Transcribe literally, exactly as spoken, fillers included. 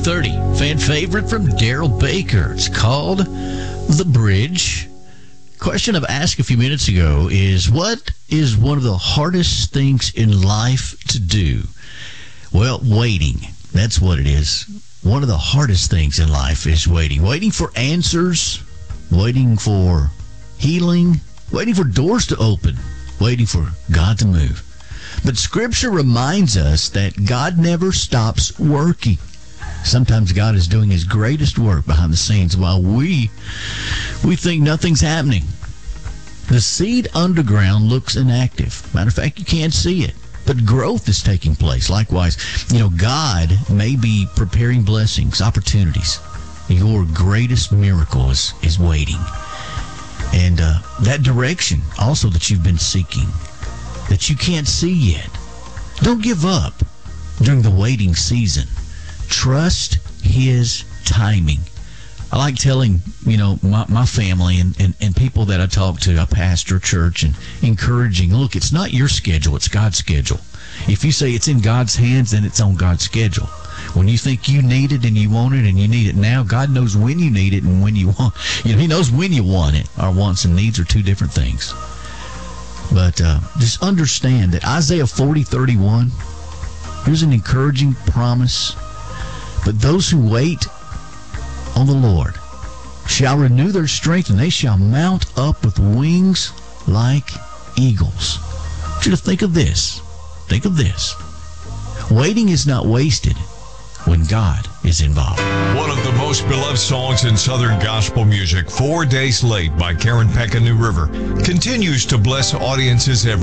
thirty. Fan favorite from Daryl Baker. It's called The Bridge. Question I've asked a few minutes ago is, what is one of the hardest things in life to do? Well, waiting. That's what it is. One of the hardest things in life is waiting. Waiting for answers, waiting for healing, waiting for doors to open, waiting for God to move. But Scripture reminds us that God never stops working. Sometimes God is doing his greatest work behind the scenes while we we think nothing's happening. The seed underground looks inactive. Matter of fact, you can't see it. But growth is taking place. Likewise, you know, God may be preparing blessings, opportunities. Your greatest miracle is, is waiting. And uh, that direction also that you've been seeking, that you can't see yet. Don't give up during the waiting season. Trust his timing. I like telling, you know, my, my family and, and, and people that I talk to, I pastor a church, and encouraging, look, it's not your schedule, it's God's schedule. If you say it's in God's hands, then it's on God's schedule. When you think you need it and you want it and you need it now, God knows when you need it and when you want. You know, he knows when you want it. Our wants and needs are two different things. But uh, just understand that Isaiah forty thirty-one, here's an encouraging promise. But those who wait on the Lord shall renew their strength, and they shall mount up with wings like eagles. I want you to think of this. Think of this. Waiting is not wasted when God is involved. One of the most beloved songs in Southern gospel music, Four Days Late by Karen Peck and New River, continues to bless audiences everywhere.